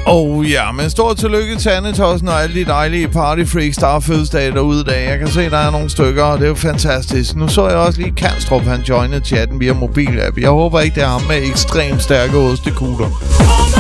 Ja, men stort tillykke til Annetossen og alle de dejlige partyfreaks, der har fødselsdag derude i dag. Jeg kan se, der er nogle stykker, og det er jo fantastisk. Nu så jeg også lige Kanstrup, han joinede chatten via mobilapp. Jeg håber ikke, det er ham med ekstremt stærke ostekugler.